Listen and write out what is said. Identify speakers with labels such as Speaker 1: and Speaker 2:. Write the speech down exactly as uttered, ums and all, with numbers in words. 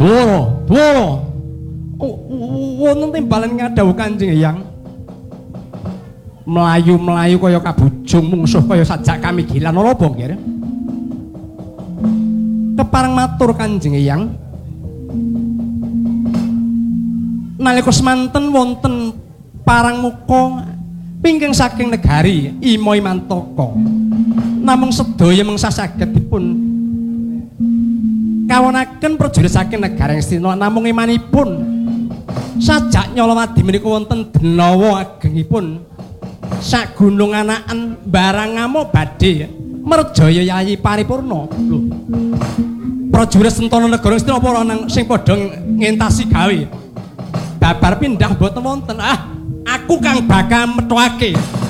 Speaker 1: Dwara, dwara. Wonten timbalan ngadhawuh Kanjeng Hyang. Melayu-melayu kaya kabujung mungsuh kaya sajak kamigilan ora apa nggih. Kepareng matur Kanjeng Hyang. Nalika semanten wonten parang muka pingking saking negari Ima Imantaka. Namung sedaya mangsa saged dipun kawonaken prajurit saking negari Astina namung imanipun sajak Nyolowadi menika wonten denawa agengipun sak gunung anaken barang ngamo badhe merjaya yayi paripurna. Lho. Prajurit Sentana Negara Astina apa nang sing padha ngentasi gawe. Babar pindah mboten wonten. Ah, aku kang bakal methuake.